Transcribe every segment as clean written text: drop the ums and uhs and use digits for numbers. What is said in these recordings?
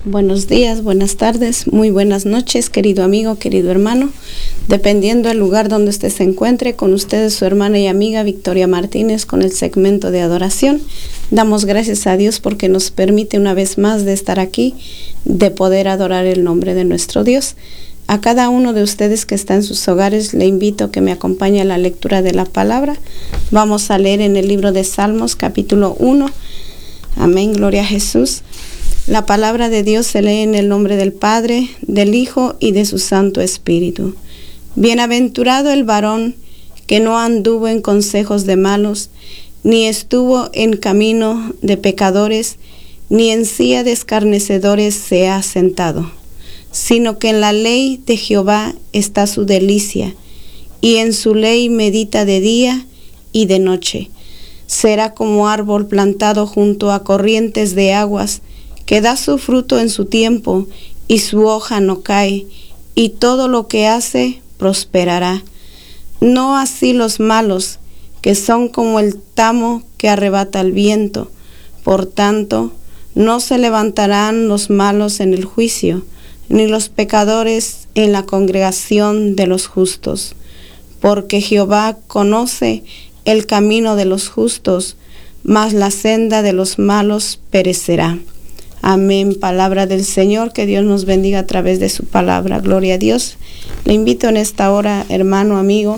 Buenos días, buenas tardes, muy buenas noches, querido amigo, querido hermano. Dependiendo del lugar donde usted se encuentre, con ustedes su hermana y amiga Victoria Martínez con el segmento de adoración. Damos gracias a Dios porque nos permite una vez más de estar aquí, de poder adorar el nombre de nuestro Dios. A cada uno de ustedes que está en sus hogares, le invito a que me acompañe a la lectura de la palabra. Vamos a leer en el libro de Salmos, capítulo 1. Amén, gloria a Jesús. La palabra de Dios se lee en el nombre del Padre, del Hijo y de su Santo Espíritu. Bienaventurado el varón que no anduvo en consejos de malos, ni estuvo en camino de pecadores, ni en silla de escarnecedores se ha sentado, sino que en la ley de Jehová está su delicia, y en su ley medita de día y de noche. Será como árbol plantado junto a corrientes de aguas, que da su fruto en su tiempo, y su hoja no cae, y todo lo que hace prosperará. No así los malos, que son como el tamo que arrebata el viento. Por tanto, no se levantarán los malos en el juicio, ni los pecadores en la congregación de los justos. Porque Jehová conoce el camino de los justos, mas la senda de los malos perecerá. Amén. Palabra del Señor, que Dios nos bendiga a través de su palabra. Gloria a Dios. Le invito en esta hora, hermano, amigo,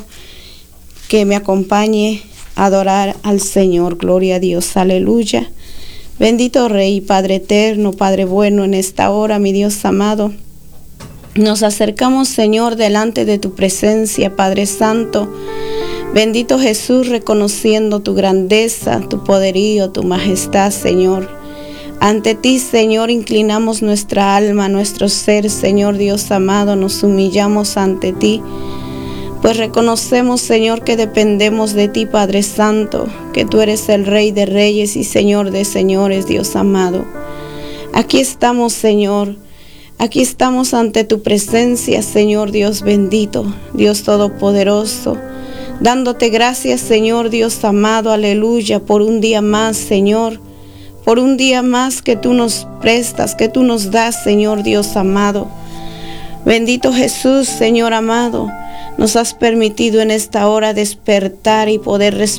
que me acompañe a adorar al Señor. Gloria a Dios. Aleluya. Bendito Rey, Padre eterno, Padre bueno, en esta hora, mi Dios amado, nos acercamos, Señor, delante de tu presencia, Padre Santo. Bendito Jesús, reconociendo tu grandeza, tu poderío, tu majestad, Señor. Ante ti, Señor, inclinamos nuestra alma, nuestro ser, Señor Dios amado, nos humillamos ante ti, pues reconocemos, Señor, que dependemos de ti, Padre Santo, que tú eres el Rey de Reyes y Señor de Señores, Dios amado. Aquí estamos, Señor, aquí estamos ante tu presencia, Señor Dios bendito, Dios todopoderoso, dándote gracias, Señor Dios amado, aleluya, por un día más, Señor, por un día más que tú nos prestas, que tú nos das, Señor Dios amado. Bendito Jesús, Señor amado, nos has permitido en esta hora despertar y poder respirar